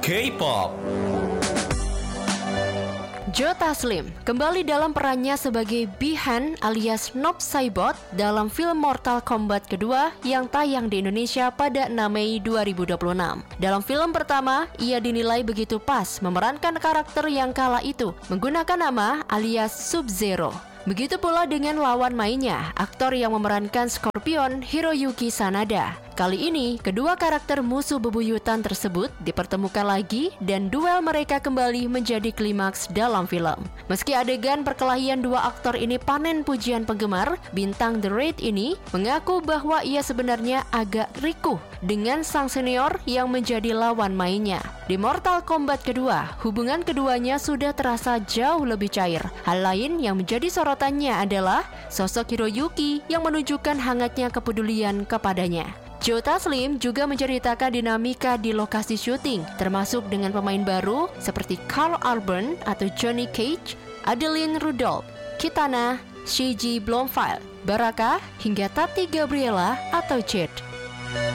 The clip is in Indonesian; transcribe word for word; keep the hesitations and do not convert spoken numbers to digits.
K-pop. Joe Taslim kembali dalam perannya sebagai Bi-han alias Noob Saibot dalam film Mortal Kombat kedua yang tayang di Indonesia pada enam Mei dua ribu dua puluh enam. Dalam film pertama, ia dinilai begitu pas memerankan karakter yang kala itu menggunakan nama alias Sub-Zero. Begitu pula dengan lawan mainnya, aktor yang memerankan Scorpion, Hiroyuki Sanada. Kali ini, kedua karakter musuh bebuyutan tersebut dipertemukan lagi dan duel mereka kembali menjadi klimaks dalam film. Meski adegan perkelahian dua aktor ini panen pujian penggemar, bintang The Raid ini mengaku bahwa ia sebenarnya agak rikuh dengan sang senior yang menjadi lawan mainnya. Di Mortal Kombat kedua, hubungan keduanya sudah terasa jauh lebih cair. Hal lain yang menjadi sorotannya adalah sosok Hiroyuki yang menunjukkan hangatnya kepedulian kepadanya. Joe Taslim juga menceritakan dinamika di lokasi syuting, termasuk dengan pemain baru seperti Karl Urban atau Johnny Cage, Adeline Rudolph, Kitana, Shiji Blomfield, Baraka, hingga Tati Gabriela atau Jade.